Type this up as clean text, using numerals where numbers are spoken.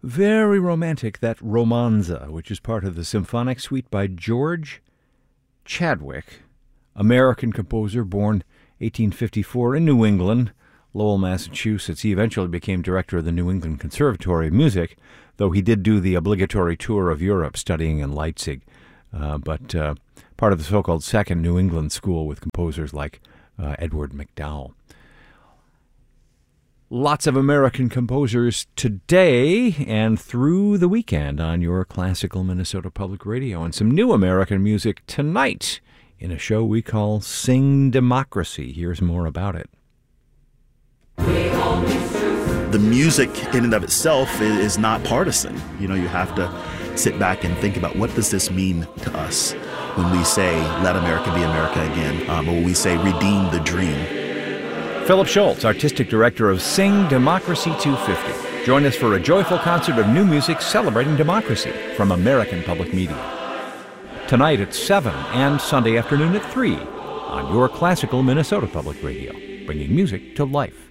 Very romantic, that Romanza, which is part of the symphonic suite by George Chadwick, American composer born 1854 in New England, Lowell, Massachusetts. He eventually became director of the New England Conservatory of Music, though he did do the obligatory tour of Europe studying in Leipzig, but part of the so-called Second New England School with composers like Edward MacDowell. Lots of American composers today and through the weekend on your classical Minnesota Public Radio, and some new American music tonight in a show we call Sing Democracy. Here's more about it. The music in and of itself is not partisan. You know, you have to sit back and think about, what does this mean to us when we say, let America be America again, or when we say, redeem the dream. Philip Schultz, Artistic Director of Sing Democracy 250. Join us for a joyful concert of new music celebrating democracy from American Public Media. Tonight at 7 and Sunday afternoon at 3 on your classical Minnesota Public Radio, bringing music to life.